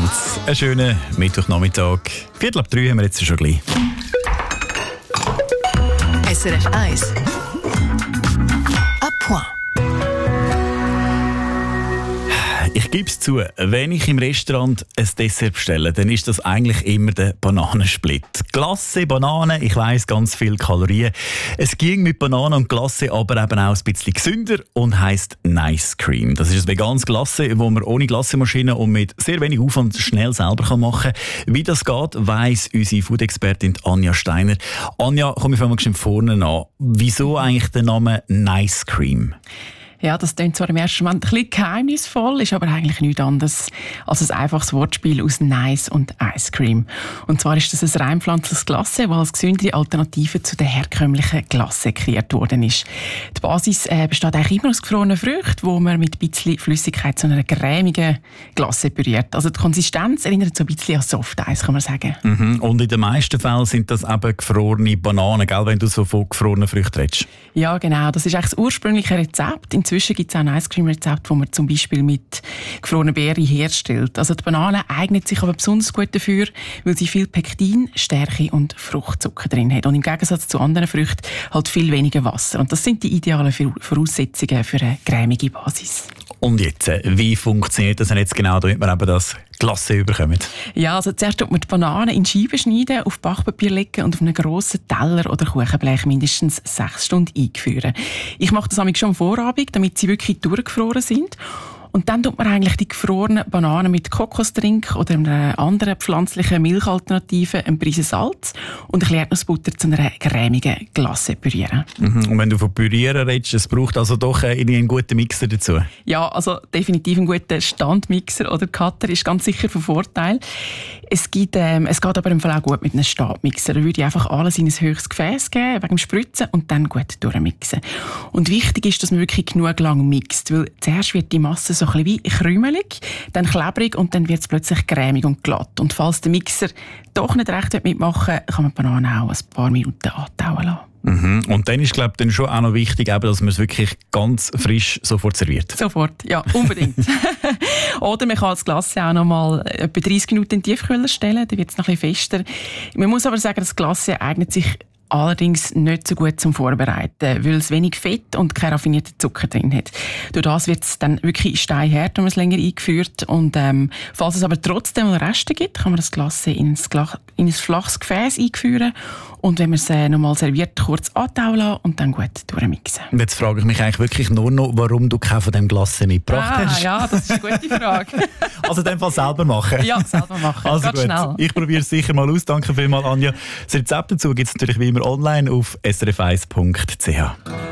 Einen schönen Mittwochnachmittag. 2:45 haben wir jetzt schon gleich. SRF 1 à point. Ich gebe es zu, wenn ich im Restaurant ein Dessert bestelle, dann ist das eigentlich immer der Bananensplit. Glace, Banane, ich weiss, ganz viele Kalorien. Es ging mit Banane und Glace aber eben auch ein bisschen gesünder und heisst Nice Cream. Das ist ein veganes Glace, das man ohne Glacemaschine und mit sehr wenig Aufwand schnell selber machen kann. Wie das geht, weiss unsere Food-Expertin Anja Steiner. Anja, komm, ich fange mal vorne an. Wieso eigentlich der Name Nice Cream? Ja, das klingt zwar im ersten Moment ein bisschen geheimnisvoll, ist aber eigentlich nichts anderes als ein einfaches Wortspiel aus Nice und Ice Cream. Und zwar ist das ein rein pflanzliches Glace, das als gesündere Alternative zu der herkömmlichen Glace kreiert worden ist. Die Basis besteht eigentlich immer aus gefrorenen Früchten, wo man mit ein bisschen Flüssigkeit zu einer cremigen Glace püriert. Also die Konsistenz erinnert so ein bisschen an Softeis, kann man sagen. Mhm. Und in den meisten Fällen sind das eben gefrorene Bananen, gell, wenn du so von gefrorenen Früchten redest. Ja, genau. Das ist eigentlich das ursprüngliche Rezept. Inzwischen gibt es auch ein Ice Cream Rezept, das man zum Beispiel mit gefrorenen Beeren herstellt. Also die Banane eignet sich aber besonders gut dafür, weil sie viel Pektin, Stärke und Fruchtzucker drin hat. Und im Gegensatz zu anderen Früchten halt viel weniger Wasser. Und das sind die idealen Voraussetzungen für eine cremige Basis. Und jetzt, wie funktioniert das denn jetzt genau, damit wir eben das Glace bekommen? Ja, also zuerst tut man die Bananen in Scheiben schneiden, auf Backpapier legen und auf einen grossen Teller oder Kuchenblech mindestens 6 Stunden einführen. Ich mache das schon am Vorabend, damit sie wirklich durchgefroren sind. Und dann tut man eigentlich die gefrorenen Bananen mit Kokostrink oder einer anderen pflanzlichen Milchalternative, einem Prise Salz und ein bisschen Erdnussbutter zu einer cremigen Glace pürieren. Mhm. Und wenn du von Pürieren redest, es braucht also doch einen guten Mixer dazu? Ja, also definitiv ein guter Standmixer oder Cutter ist ganz sicher von Vorteil. Es geht aber im Fall auch gut mit einem Stabmixer. Da würde ich einfach alles in ein höchstes Gefäß geben, wegen dem Spritzen und dann gut durchmixen. Und wichtig ist, dass man wirklich genug lang mixt, weil zuerst wird die Masse so ein bisschen wie krümelig, dann klebrig und dann wird es plötzlich cremig und glatt. Und falls der Mixer doch nicht recht mitmachen will, kann man die Banane auch ein paar Minuten antauen lassen. Mhm. Und dann ist, glaube ich, schon auch noch wichtig, dass man es wirklich ganz frisch sofort serviert. Sofort, ja, unbedingt. Oder man kann das Glace auch noch mal etwa 30 Minuten in den Tiefkühler stellen, dann wird es noch ein bisschen fester. Man muss aber sagen, das Glace eignet sich allerdings nicht so gut zum Vorbereiten, weil es wenig Fett und kein raffinierter Zucker drin hat. Durch das wird es dann wirklich steinhart, wenn man es länger eingeführt. Und falls es aber trotzdem mal Reste gibt, kann man das Glace in ein flaches Gefäß einführen und wenn man es nochmal serviert, kurz antauen lassen und dann gut durchmixen. Und jetzt frage ich mich eigentlich wirklich nur noch, warum du keinen von diesem Glace mitgebracht hast. Ja, das ist eine gute Frage. Also in dem Fall selber machen? Ja, selber machen. Also ganz gut, schnell. Ich probiere es sicher mal aus. Danke vielmals, Anja. Das Rezept dazu gibt es natürlich wie immer online auf srf1.ch.